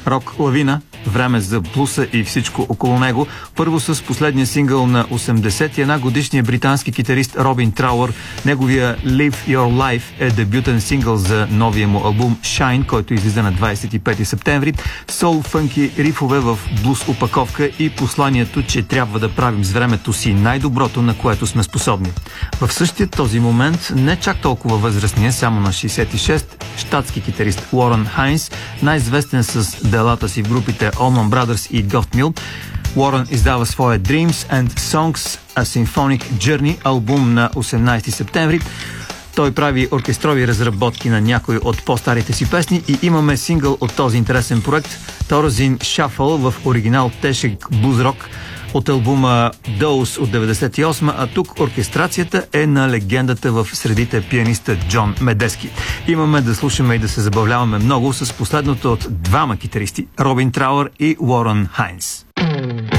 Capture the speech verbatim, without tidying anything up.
Рок лавина, време за блуса и всичко около него. Първо с последния сингъл на осемдесет и една годишния британски китарист Робин Трауър. Неговия Live Your Life е дебютен сингъл за новия му албум Shine, който излиза на двадесет и пети септември. Сол, фънки, рифове в блуз опаковка и посланието, че трябва да правим с времето си най-доброто, на което сме способни. В същия този момент, не чак толкова възрастния, само на шейсет и шест, щатски китарист Уорън Хайнс, най-известен с делата си в групите Allman Brothers и Gottmil, Уорън издава своя Dreams and Songs A Symphonic Journey, албум на осемнадесети септември. Той прави оркестрови разработки на някои от по-старите си песни и имаме сингъл от този интересен проект Thorazine Shuffle в оригинал тежък блуз-рок от албума Dose от деветдесет и осма, а тук оркестрацията е на легендата в средите пианиста Джон Медески. Имаме да слушаме и да се забавляваме много с последното от двама китаристи Робин Трауър и Уорън Хайнс.